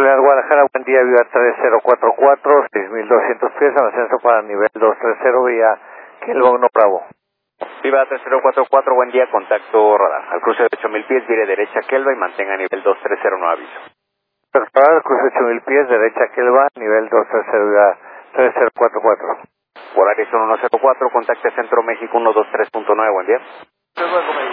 Terminal Guadalajara, buen día, vía 3044, 6200 pies, en ascenso para nivel 230, vía Kelva 1 Bravo. Viva 3044, buen día, contacto radar. Al cruce de 8000 pies, vire derecha Kelva y mantenga nivel 230, no aviso. Radar, cruce 8000 pies, derecha Kelva, nivel 230, vía 3044. Horario son 104, contacte Centro México 123.9, buen día.